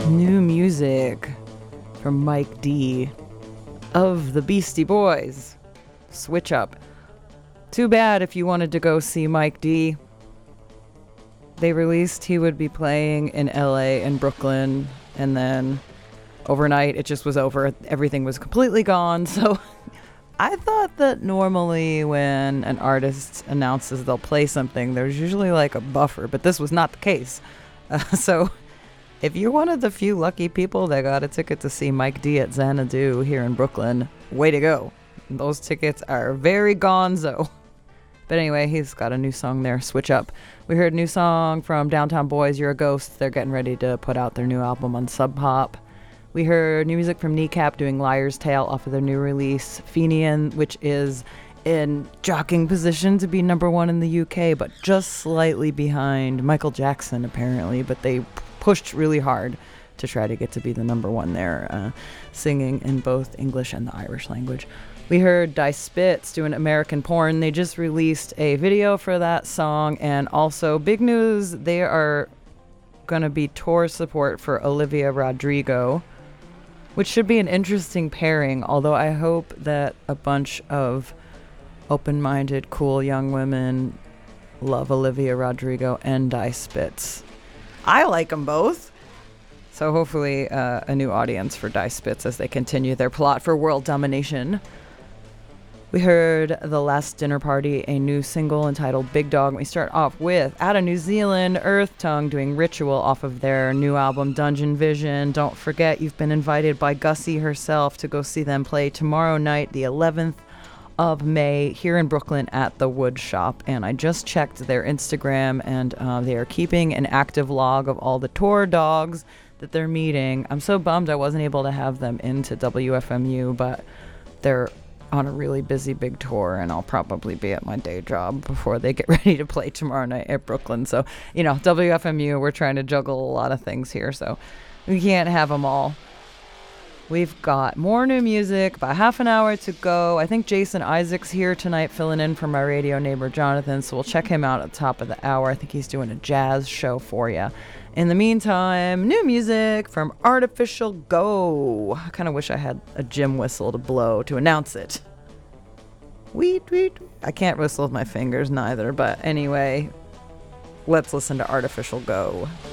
New music from Mike D of the Beastie Boys. Switch Up. Too bad if you wanted to go see Mike D. They released he would be playing in LA and Brooklyn, and then overnight it just was over. Everything was completely gone. So I thought that normally when an artist announces they'll play something, there's usually like a buffer, but this was not the case. So if you're one of the few lucky people that got a ticket to see Mike D at Xanadu here in Brooklyn, way to go. Those tickets are very gonzo. But anyway, he's got a new song there, Switch Up. We heard a new song from Downtown Boys, You're a Ghost. They're getting ready to put out their new album on Sub Pop. We heard new music from Kneecap doing Liar's Tale off of their new release, Fenian, which is in jockeying position to be number one in the UK, but just slightly behind Michael Jackson, apparently. But they pushed really hard to try to get to be the number one there, singing in both English and the Irish language. We heard Die Spitz doing American Porn. They just released a video for that song, and also big news, they are going to be tour support for Olivia Rodrigo, which should be an interesting pairing, although I hope that a bunch of open-minded, cool young women love Olivia Rodrigo and Die Spitz. I like them both. So hopefully a new audience for Die Spitz as they continue their plot for world domination. We heard The Last Dinner Party, a new single entitled Big Dog. We start off with, out of New Zealand, Earth Tongue doing Ritual off of their new album Dungeon Vision. Don't forget, you've been invited by Gussie herself to go see them play tomorrow night, the 11th of May, here in Brooklyn at the Wood Shop. And I just checked their Instagram, and they are keeping an active log of all the tour dogs that they're meeting. I'm so bummed I wasn't able to have them into WFMU, but they're on a really busy big tour, and I'll probably be at my day job before they get ready to play tomorrow night at Brooklyn. So, WFMU, we're trying to juggle a lot of things here, so we can't have them all. We've got more new music, about half an hour to go. I think Jason Isaac's here tonight filling in for my radio neighbor Jonathan, so we'll check him out at the top of the hour. I think he's doing a jazz show for you. In the meantime, new music from Artificial Go. I kind of wish I had a gym whistle to blow to announce it. Weet, weet. I can't whistle with my fingers neither, but anyway, let's listen to Artificial Go.